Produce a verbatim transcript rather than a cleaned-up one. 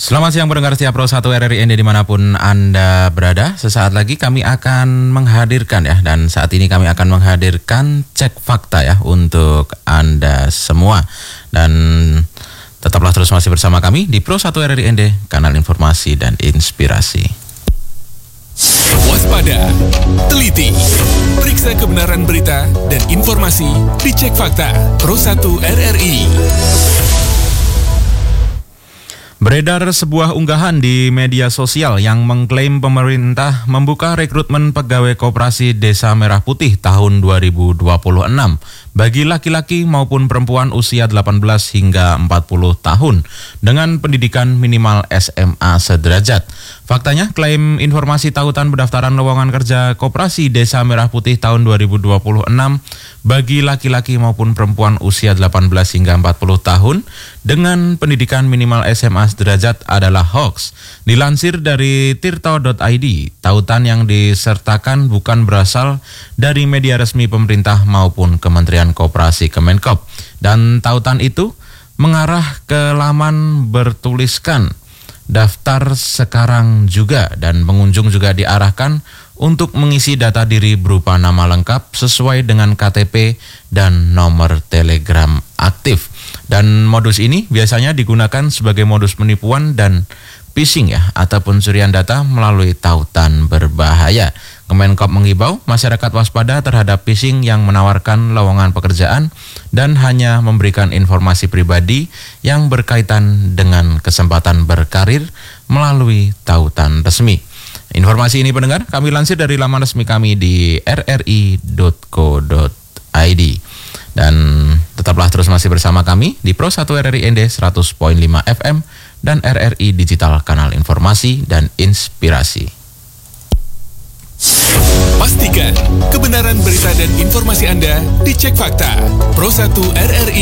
Selamat siang pendengar setia Pro satu R R I N D dimanapun Anda berada. Sesaat lagi kami akan menghadirkan ya, dan saat ini kami akan menghadirkan cek fakta ya untuk Anda semua. Dan tetaplah terus masih bersama kami di Pro satu R R I N D, kanal informasi dan inspirasi. Waspada, teliti, periksa kebenaran berita dan informasi di Cek Fakta Pro satu R R I. Beredar sebuah unggahan di media sosial yang mengklaim pemerintah membuka rekrutmen pegawai koperasi Desa Merah Putih tahun dua ribu dua puluh enam bagi laki-laki maupun perempuan usia delapan belas hingga empat puluh tahun dengan pendidikan minimal S M A sederajat. Faktanya, klaim informasi tautan pendaftaran lowongan kerja koperasi Desa Merah Putih tahun dua ribu dua puluh enam bagi laki-laki maupun perempuan usia delapan belas hingga empat puluh tahun dengan pendidikan minimal S M A sederajat adalah hoax. Dilansir dari tirto dot i d, tautan yang disertakan bukan berasal dari media resmi pemerintah maupun Kementerian Koperasi Kemenkop. Dan tautan itu mengarah ke laman bertuliskan daftar sekarang juga, dan pengunjung juga diarahkan untuk mengisi data diri berupa nama lengkap sesuai dengan K T P dan nomor telegram aktif. Dan modus ini biasanya digunakan sebagai modus penipuan dan phishing ya, atau pencurian data melalui tautan berbahaya. Kemenkop mengimbau masyarakat waspada terhadap phishing yang menawarkan lowongan pekerjaan dan hanya memberikan informasi pribadi yang berkaitan dengan kesempatan berkarir melalui tautan resmi. Informasi ini pendengar kami lansir dari laman resmi kami di r r i dot co dot i d. Dan tetaplah terus masih bersama kami di Pro satu R R I N D seratus koma lima F M dan R R I Digital, kanal informasi dan inspirasi. Pastikan kebenaran berita dan informasi Anda di Cek Fakta Pro satu R R I